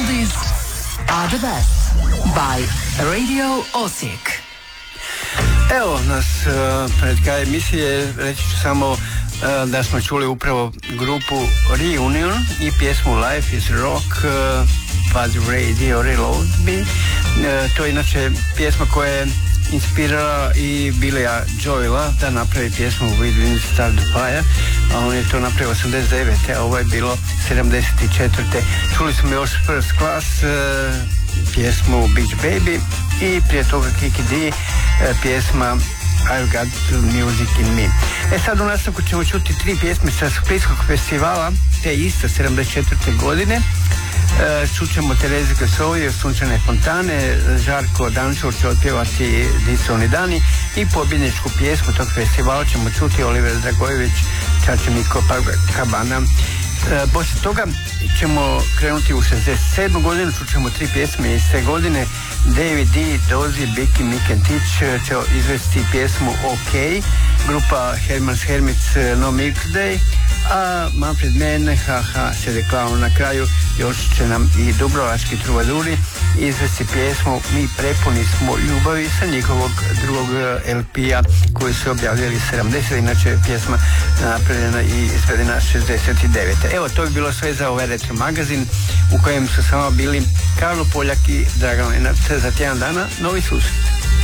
oldies are the best by Radio Osijek. Evo nas pred kraj emisije, reći ću samo da smo čuli upravo grupu Reunion i pjesmu Life is Rock by Radio Reload Me. To je inače pjesma koja je inspirala i Billya Joela da napravi pjesmu We Didn't Start the Fire, a on je to napravio 89. a ovo je bilo 74. Čuli smo još First Class, pjesmu Beach Baby i prije toga Kiki D, pjesma I've Got Music in Me. Sad u nastavku ćemo čuti 3 pjesme sa Splitskog festivala te iste 74. godine. Čućemo Terezu Kesovi od Sunčane fontane, Žarko Dančur će otpjevati Di su oni dani i pobjedničku pjesmu tog festivala ćemo čuti Oliver Dragojević, Čače Miko Kabana. Poslije toga ćemo krenuti u 67. godinu, čućemo 3 pjesme iz te godine. David D, Dozy, Biki, Mick and Teach će izvesti pjesmu OK, grupa Herman's Hermits No Milk Day, a Manfred Mann, haha, se rekao na kraju, još će nam i dubrovački trubaduri izvesti pjesmu Mi prepuni smo ljubavi sa njihovog drugog LP-a koji su objavljali 70, inače je pjesma napravljena i izvedena 69. Evo, to bi bilo sve za ovaj retro magazin u kojem su samo bili Karlo Poljak i Dragan Lenart. Za tjedan dana novi susret.